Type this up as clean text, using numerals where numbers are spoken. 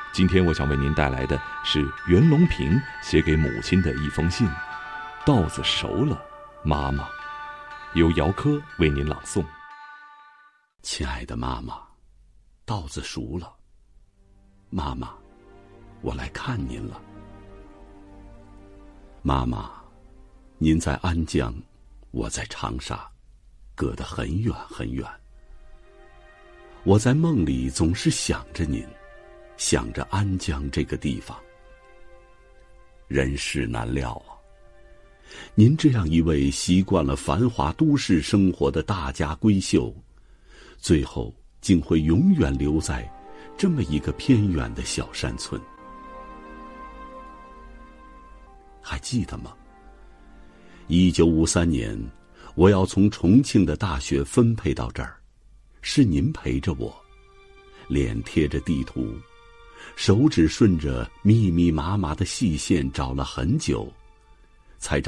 今天我想为您带来的是袁隆平写给母亲的一封信，稻子熟了，妈妈，由姚科为您朗诵。 亲爱的妈妈，稻子熟了，妈妈，我来看您了。妈妈，您在安江，我在长沙，隔得很远很远。我在梦里总是想着您，想着安江这个地方。人事难料啊，您这样一位习惯了繁华都市生活的大家闺秀，最后竟会永远留在这么一个偏远的小山村。还记得吗？1953年，我要从重庆的大学分配到这儿，是您陪着我，脸贴着地图，手指顺着密密麻麻的细线找了很久，才找